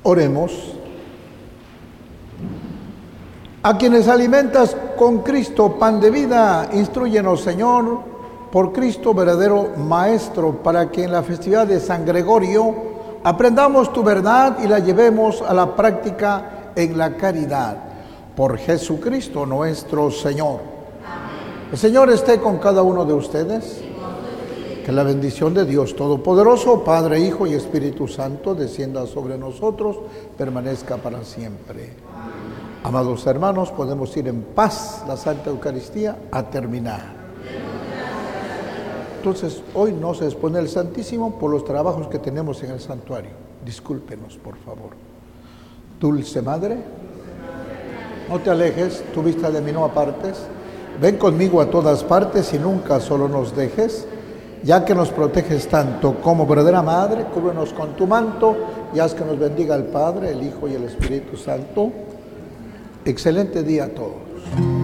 Oremos. A quienes alimentas con Cristo, pan de vida, instrúyenos, Señor, por Cristo, verdadero Maestro, para que en la festividad de San Gregorio aprendamos tu verdad y la llevemos a la práctica en la caridad. Por Jesucristo nuestro Señor. Amén. El Señor esté con cada uno de ustedes. Que la bendición de Dios Todopoderoso, Padre, Hijo y Espíritu Santo, descienda sobre nosotros, permanezca para siempre. Amados hermanos, podemos ir en paz. La Santa Eucaristía ha terminado. Entonces, hoy no se expone el Santísimo por los trabajos que tenemos en el santuario. Discúlpenos, por favor. Dulce Madre, no te alejes, tu vista de mí no apartes. Ven conmigo a todas partes y nunca solo nos dejes. Ya que nos proteges tanto como verdadera Madre, cúbrenos con tu manto y haz que nos bendiga el Padre, el Hijo y el Espíritu Santo. Excelente día a todos.